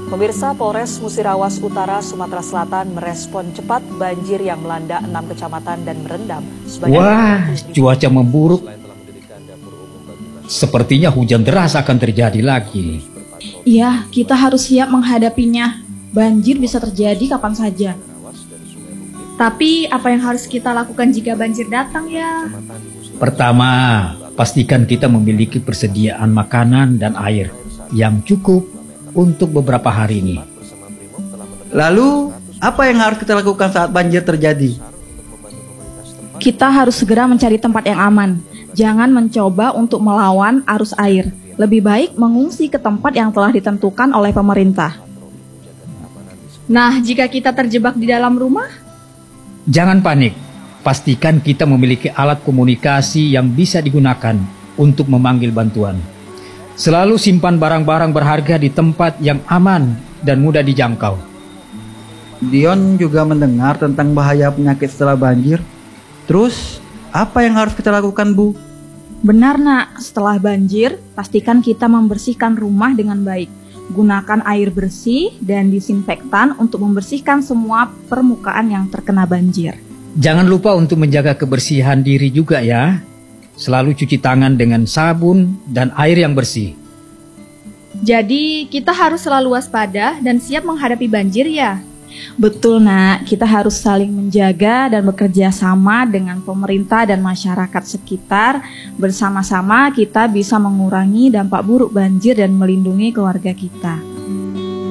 Pemirsa, Polres Musirawas Utara, Sumatera Selatan merespon cepat banjir yang melanda 6 kecamatan dan merendam sebagian. Wah, cuaca memburuk. Sepertinya hujan deras akan terjadi lagi. Iya, kita harus siap menghadapinya. Banjir bisa terjadi kapan saja. Tapi apa yang harus kita lakukan jika banjir datang ya? Pertama, pastikan kita memiliki persediaan makanan dan air yang cukup untuk beberapa hari ini. Lalu, apa yang harus kita lakukan saat banjir terjadi? Kita harus segera mencari tempat yang aman. Jangan mencoba untuk melawan arus air. Lebih baik mengungsi ke tempat yang telah ditentukan oleh pemerintah. Nah, jika kita terjebak di dalam rumah? Jangan panik. Pastikan kita memiliki alat komunikasi yang bisa digunakan untuk memanggil bantuan. Selalu simpan barang-barang berharga di tempat yang aman dan mudah dijangkau. Dion juga mendengar tentang bahaya penyakit setelah banjir. Terus, apa yang harus kita lakukan, Bu? Benar, Nak. Setelah banjir, pastikan kita membersihkan rumah dengan baik. Gunakan air bersih dan disinfektan untuk membersihkan semua permukaan yang terkena banjir. Jangan lupa untuk menjaga kebersihan diri juga ya. Selalu cuci tangan dengan sabun dan air yang bersih. Jadi kita harus selalu waspada dan siap menghadapi banjir ya? Betul, Nak. Kita harus saling menjaga dan bekerja sama dengan pemerintah dan masyarakat sekitar. Bersama-sama kita bisa mengurangi dampak buruk banjir dan melindungi keluarga kita.